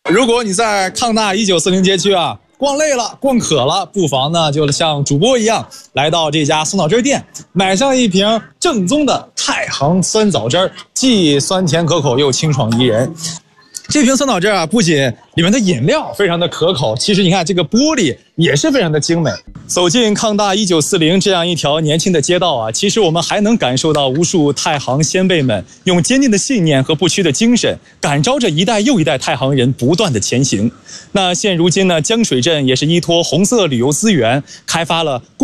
如果你在康大1940街区啊逛累了、逛渴了，不妨呢就像主播一样，来到这家酸枣汁店，买上一瓶正宗的太行酸枣汁，既酸甜可口又清爽宜人。这瓶酸枣汁啊，不仅里面的饮料非常的可口，其实你看这个玻璃也是非常的精美。走进康大1940这样一条年轻的街道啊，其实我们还能感受到无数太行先辈们用坚定的信念和不屈的精神，感召着一代又一代太行人不断的前行。那现如今呢，江水镇也是依托红色旅游资源，开发了